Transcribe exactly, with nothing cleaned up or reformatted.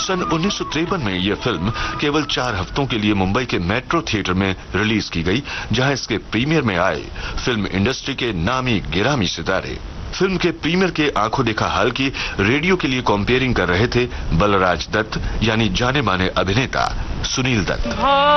सन उन्नीस सौ तिरपन में यह फिल्म केवल चार हफ्तों के लिए मुंबई के मेट्रो थिएटर में रिलीज की गई, जहां इसके प्रीमियर में आए फिल्म इंडस्ट्री के नामी गिरामी सितारे। फिल्म के प्रीमियर के आंखों देखा हाल की रेडियो के लिए कंपेयरिंग कर रहे थे बलराज दत्त यानी जाने माने अभिनेता सुनील दत्त।